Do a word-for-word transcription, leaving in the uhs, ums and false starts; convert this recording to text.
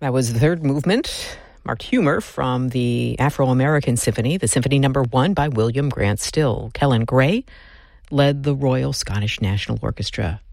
That was the third movement, marked Humor, from the Afro-American Symphony, the Symphony Number One by William Grant Still. Kellen Gray led the Royal Scottish National Orchestra.